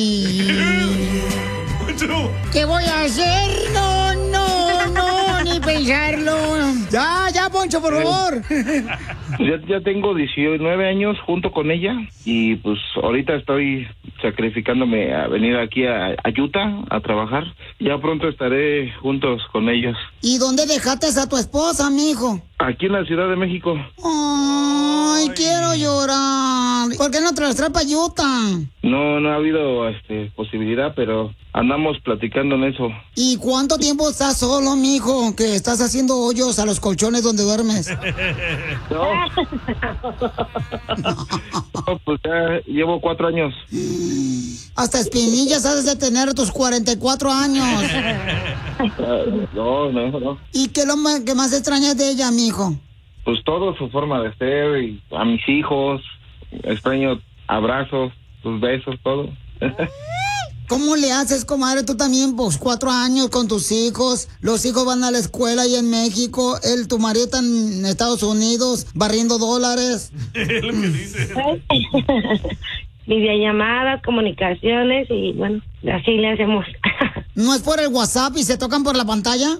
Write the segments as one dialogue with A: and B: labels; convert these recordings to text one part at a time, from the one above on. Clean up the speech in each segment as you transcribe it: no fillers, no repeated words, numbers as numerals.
A: ¿Qué voy a hacer? No, ni pensarlo. Ya, Poncho, por favor.
B: Ya tengo 19 años junto con ella y pues ahorita estoy sacrificándome a venir aquí a Utah a trabajar. Ya pronto estaré juntos con ellos.
A: ¿Y dónde dejaste a tu esposa, mijo?
B: Aquí en la Ciudad de México.
A: Ay, quiero llorar. ¿Por qué no te las traes para Utah?
B: No ha habido posibilidad, pero andamos platicando en eso.
A: ¿Y cuánto tiempo estás solo, mijo? Que estás haciendo hoyos a los colchones donde duermes.
B: No, pues ya llevo 4 años.
A: Hasta espinillas has de tener tus 44 años.
B: No.
A: ¿Y qué es lo que más extrañas de ella, mijo?
B: Pues todo, su forma de ser, y a mis hijos, extraño abrazos, sus besos, todo.
A: ¿Cómo le haces, comadre? Tú también, pues, 4 años con tus hijos. Los hijos van a la escuela ahí en México. Tu marido está en Estados Unidos barriendo dólares.
C: Es lo que dice.
D: Videollamadas, comunicaciones y bueno, así le hacemos.
A: ¿No es por el WhatsApp y se tocan por la pantalla?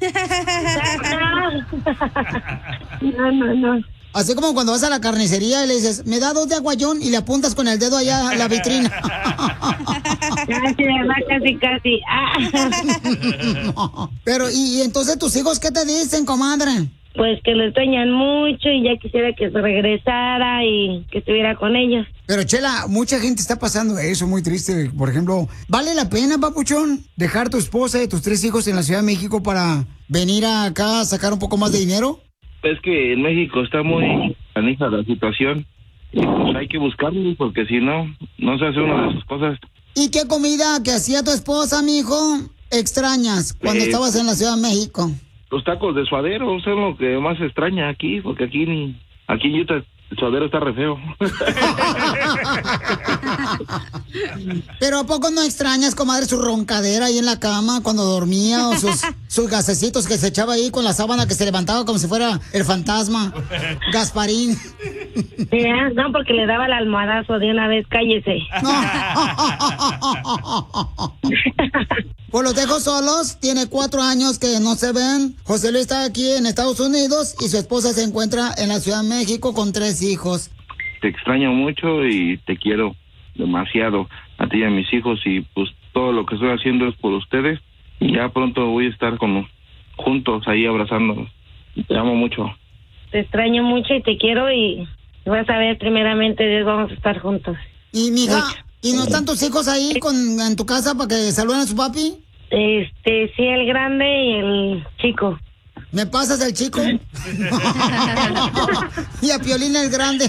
D: No.
A: Así como cuando vas a la carnicería y le dices, ¿me da 2 de aguayón? Y le apuntas con el dedo allá a la vitrina.
D: Casi.
A: Pero, ¿y entonces tus hijos qué te dicen, comadre?
D: Pues que lo extrañan mucho y ya quisiera que se regresara y que estuviera con ellos.
A: Pero, Chela, mucha gente está pasando eso, muy triste. Por ejemplo, ¿vale la pena, papuchón, dejar tu esposa y tus 3 hijos en la Ciudad de México para venir acá a sacar un poco más de dinero?
B: Es que en México está muy canija la situación y pues hay que buscarlo porque si no se hace una de esas cosas.
A: ¿Y qué comida que hacía tu esposa, mijo, extrañas cuando estabas en la Ciudad de México?
B: Los tacos de suadero son lo que más extraña aquí, porque aquí en Utah el suadero está re feo.
A: Pero ¿a poco no extrañas, comadre, su roncadera ahí en la cama cuando dormía o sus gasecitos que se echaba ahí con la sábana que se levantaba como si fuera el fantasma? Gasparín.
D: No, porque le daba el almohadazo de una vez, cállese.
A: Pues los dejo solos, tiene 4 años que no se ven. José Luis está aquí en Estados Unidos y su esposa se encuentra en la Ciudad de México con 3 hijos.
B: Te extraño mucho y te quiero demasiado a ti y a mis hijos y pues todo lo que estoy haciendo es por ustedes y ya pronto voy a estar juntos ahí abrazándonos. Te amo mucho.
D: Te extraño mucho y te quiero y vas a ver, primeramente Dios, vamos a estar juntos.
A: Y mija, ¿y no están tus hijos ahí en tu casa para que saluden a su papi?
D: Sí, el grande y el chico.
A: ¿Me pasas el chico? Y a Piolín el grande.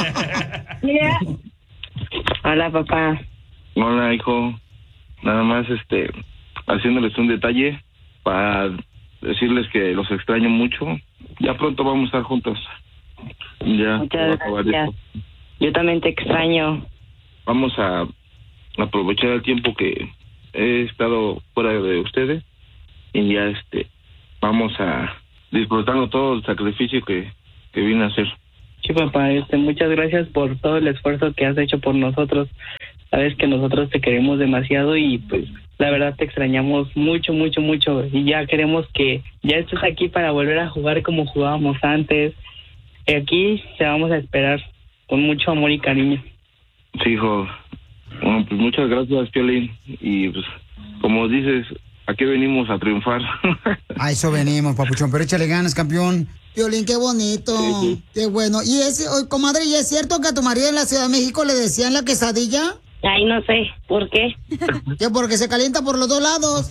D: Hola, papá.
B: Hola, hijo. Nada más haciéndoles un detalle para decirles que los extraño mucho. Ya pronto vamos a estar juntos. Ya.
D: Muchas gracias. Yo también te extraño.
B: Vamos a aprovechar el tiempo que he estado fuera de ustedes y ya vamos a disfrutando todo el sacrificio que vine a hacer.
E: Sí, papá, muchas gracias por todo el esfuerzo que has hecho por nosotros. Sabes que nosotros te queremos demasiado y pues la verdad te extrañamos mucho y ya queremos que ya estés aquí para volver a jugar como jugábamos antes. Aquí te vamos a esperar con mucho amor y cariño.
B: Sí, hijo. Bueno, pues muchas gracias, Piolín. Y pues, como dices, aquí venimos a triunfar.
A: A eso venimos, papuchón. Pero échale ganas, campeón. Piolín, qué bonito. Sí. Qué bueno. Y comadre, ¿y es cierto que a tu marido en la Ciudad de México le decían la quesadilla?
D: Ay, no sé. ¿Por qué?
A: Que porque se calienta por los 2 lados.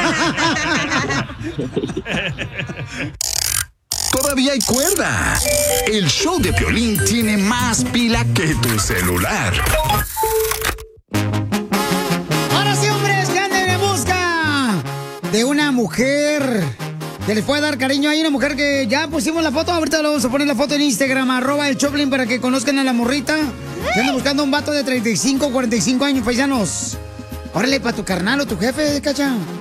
F: Todavía hay cuerda. El show de Piolín tiene más pila que tu celular.
A: Ahora sí, hombres, que anden en busca de una mujer que les pueda dar cariño. Hay una mujer que ya pusimos la foto. Ahorita le vamos a poner la foto en Instagram, @el_Choplin, para que conozcan a la morrita. Que anda buscando un vato de 35, 45 años, paisanos. Órale, para tu carnal o tu jefe, cacha.